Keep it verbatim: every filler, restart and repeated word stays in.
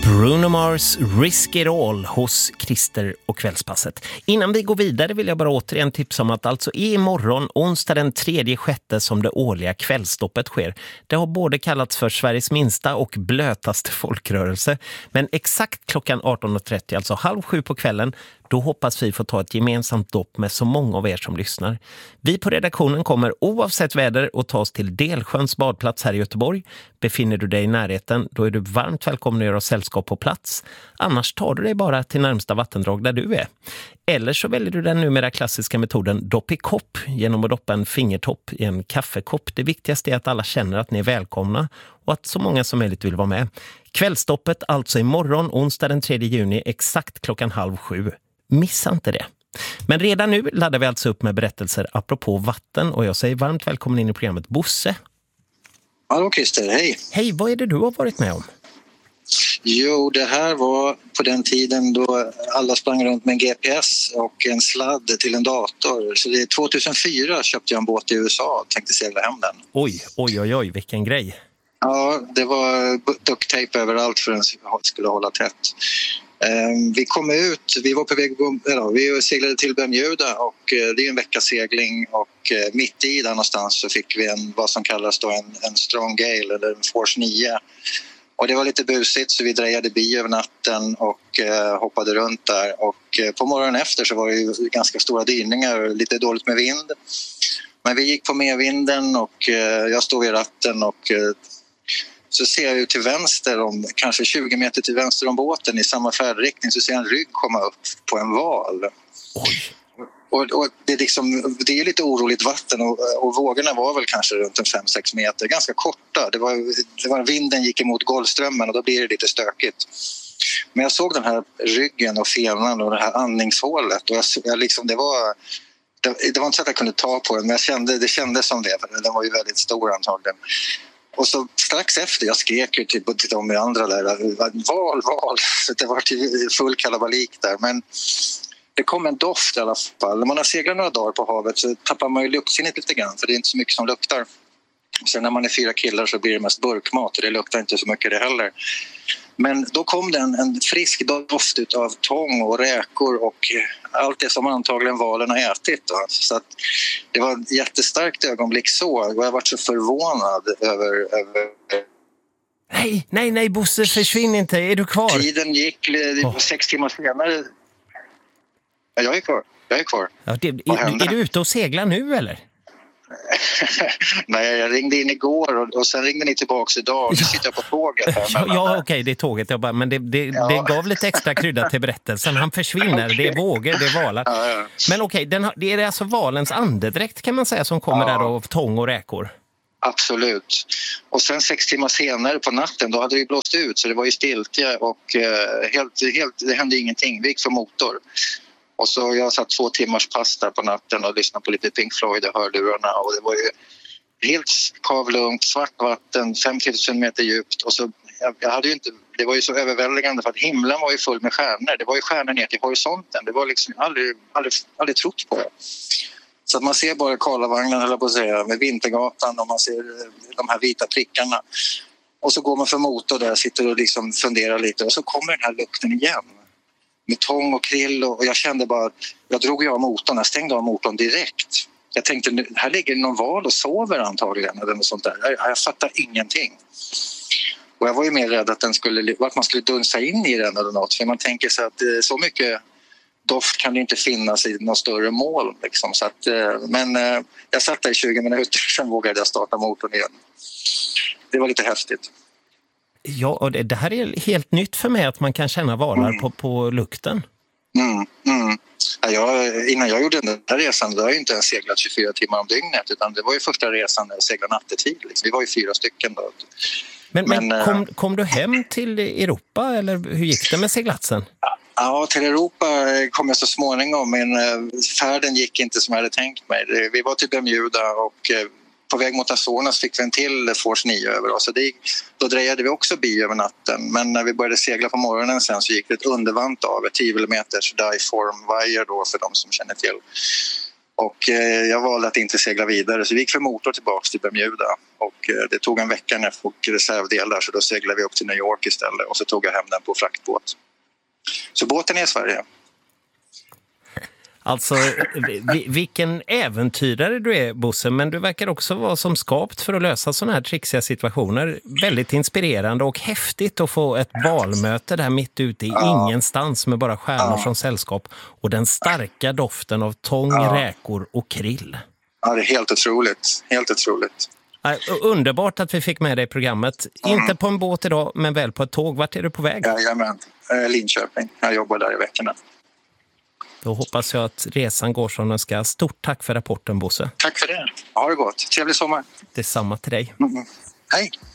Bruno Mars Risk It All hos Christer och Kvällspasset. Innan vi går vidare vill jag bara återigen tipsa om att alltså imorgon, onsdag den tredje sjätte, som det årliga kvällstoppet sker. Det har både kallats för Sveriges minsta och blötaste folkrörelse. Men exakt klockan arton och trettio, alltså halv sju på kvällen, då hoppas vi få ta ett gemensamt dopp med så många av er som lyssnar. Vi på redaktionen kommer oavsett väder att ta oss till Delsjöns badplats här i Göteborg. Befinner du dig i närheten, då är du varmt välkommen att göra sällskap på plats. Annars tar du dig bara till närmsta vattendrag där du är. Eller så väljer du den numera klassiska metoden dopp i kopp genom att doppa en fingertopp i en kaffekopp. Det viktigaste är att alla känner att ni är välkomna och att så många som möjligt vill vara med. Kvällstoppet alltså imorgon, onsdag den tredje juni, exakt klockan halv sju. Missa inte det. Men redan nu laddar vi alltså upp med berättelser apropå vatten och jag säger varmt välkommen in i programmet Bosse. Hallå Christer, hej. Hej, vad är det du har varit med om? Jo, det här var på den tiden då alla sprang runt med en G P S och en sladd till en dator. Så det är tjugohundrafyra köpte jag en båt i U S A och tänkte segla hem den. Oj, oj, oj, oj, vilken grej. Ja, det var ducktape överallt för att den skulle hålla tätt. Vi kom ut, vi var på väg, ja, vi seglade till Bermuda och det är en veckas segling och mitt i där någonstans så fick vi en, vad som kallas då en, en strong gale eller en force nio. Och det var lite busigt så vi drejade bi över natten och eh, hoppade runt där. Och eh, på morgonen efter så var det ju ganska stora dyningar och lite dåligt med vind. Men vi gick på medvinden och eh, jag stod vid ratten och eh, så ser jag ju till vänster, om, kanske tjugo meter till vänster om båten i samma färdriktning så ser jag en rygg komma upp på en val. Oj. Och, och det, är liksom, det är lite oroligt vatten och, och vågorna var väl kanske runt en fem sex meter, ganska korta. Det var, det var, vinden gick emot Golfströmmen och då blir det lite stökigt. Men jag såg den här ryggen och fenan och det här andningshålet och jag, jag liksom, det var... Det, det var inte så att jag kunde ta på den, men jag kände, det kändes som det, för den var ju väldigt stor antagligen. Och så strax efter, jag skrek ju till, till de andra där, val, val, så det var full kalabalik där. Men det kom en doft i alla fall. När man har seglat några dagar på havet så tappar man ju luktsinnet lite grann, för det är inte så mycket som luktar. Sen när man är fyra killar så blir det mest burkmat och det luktar inte så mycket det heller. Men då kom det en, en frisk doft av tång och räkor och allt det som antagligen valen har ätit. Då. Så att det var ett jättestarkt ögonblick så. Och jag var så förvånad över... över nej, nej, nej, Bosse, försvinn inte. Är du kvar? Tiden gick oh. sex timmar senare. Ja, jag är kvar. Jag är kvar. Ja, det, är, är du ute och seglar nu eller? Nej, jag ringde in igår och, och sen ringde ni tillbaka idag och nu sitter jag på tåget här. Ja, ja okej, okay, det är tåget. Jag bara, men det, det, ja. det gav lite extra krydda till berättelsen. Han försvinner, okay. Det är vågor, det är valar. Ja, ja. Men okej, okay, det är alltså valens andedräkt kan man säga som kommer ja. där av tång och räkor. Absolut. Och sen sex timmar senare på natten då hade det blåst ut så det var ju stiltje och eh, helt, helt, det hände ingenting. Vi gick för motor. Och så jag satt två timmars pass där på natten och lyssnade på lite Pink Floyd och hörlurarna och det var ju helt kavlugnt, svart vatten, fem tusen meter djupt och så jag, jag hade ju inte, det var ju så överväldigande för att himlen var ju full med stjärnor, det var ju stjärnor ner till horisonten, det var liksom aldrig, aldrig, aldrig trott på det. Så att man ser bara Karlavagnen eller på att säga med Vintergatan och man ser de här vita prickarna och så går man för motor där, sitter och liksom funderar lite och så kommer den här lukten igen. Med tång och krill och jag kände bara, jag drog ju av motorn, jag stängde av motorn direkt. Jag tänkte, här ligger någon val och sover antagligen eller något sånt där. Jag, jag fattar ingenting. Och jag var ju mer rädd att, den skulle, att man skulle dunsa in i den eller något. För man tänker sig att så mycket doft kan det inte finnas i något större mål. Liksom. Så att, men jag satt där i tjugo minuter, sen vågade jag starta motorn igen. Det var lite häftigt. Ja, och det, det här är helt nytt för mig att man kan känna valar mm. på, på lukten. Mm, mm. Ja, jag, innan jag gjorde den här resan, då har jag inte ens seglat tjugofyra timmar om dygnet, utan det var ju första resan när jag seglade nattetid. Liksom. Vi var ju fyra stycken då. Men, men, men kom, kom du hem till Europa eller hur gick det med seglatsen? Ja, till Europa kom jag så småningom, men färden gick inte som jag hade tänkt mig. Vi var till Bermuda och på väg mot Azornas fick vi en till Force nio över oss. Så det gick, då drejade vi också bi över natten. Men när vi började segla på morgonen sen så gick det ett undervant av ett tio millimeter diform wire då för de som känner till. Och eh, jag valde att inte segla vidare, så vi gick för motor tillbaka till Bermuda. Och eh, det tog en vecka när jag fick reservdelar, så då seglade vi upp till New York istället. Och så tog jag hem den på fraktbåt. Så båten är i Sverige. Alltså, vi, vilken äventyrare du är, Bosse, men du verkar också vara som skapt för att lösa sådana här trixiga situationer. Väldigt inspirerande och häftigt att få ett valmöte där mitt ute i ja. ingenstans med bara stjärnor ja. som sällskap och den starka doften av tång, ja. räkor och krill. Ja, det är helt otroligt. Helt otroligt. Ja, underbart att vi fick med dig i programmet. Mm. Inte på en båt idag, men väl på ett tåg. Vart är du på väg? Jajamän, Linköping. Jag jobbar där i veckorna. Då hoppas jag att resan går som den ska. Stort tack för rapporten, Bosse. Tack för det. Ha det gott. Trevlig sommar. Detsamma till dig. Mm. Hej.